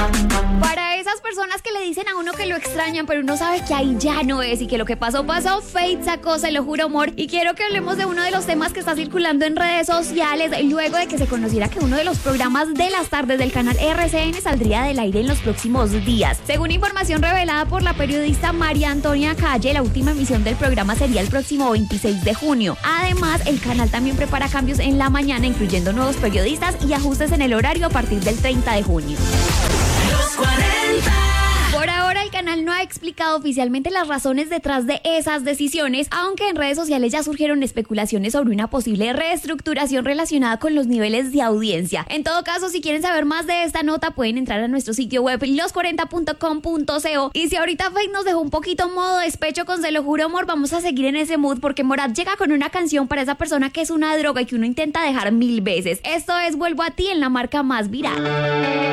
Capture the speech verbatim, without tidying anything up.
Para esas personas que le dicen a uno que lo extrañan, pero uno sabe que ahí ya no es y que lo que pasó, pasó, Fate sacó Se lo juro amor. Y quiero que hablemos de uno de los temas que está circulando en redes sociales luego de que se conociera que uno de los programas de las tardes del canal R C N saldría del aire en los próximos días. Según información revelada por la periodista María Antonia Calle, la última emisión del programa sería el próximo veintiséis de junio. Además, el canal también prepara cambios en la mañana, incluyendo nuevos periodistas y ajustes en el horario a partir del treinta de junio. Los cuarenta. Por ahora el canal no ha explicado oficialmente las razones detrás de esas decisiones, aunque en redes sociales ya surgieron especulaciones sobre una posible reestructuración relacionada con los niveles de audiencia. En todo caso, si quieren saber más de esta nota, pueden entrar a nuestro sitio web los cuarenta punto com punto co. Y si ahorita Fate nos dejó un poquito modo despecho con Se lo juro amor, vamos a seguir en ese mood porque Morat llega con una canción para esa persona que es una droga y que uno intenta dejar mil veces. Esto es Vuelvo a ti en la marca más viral.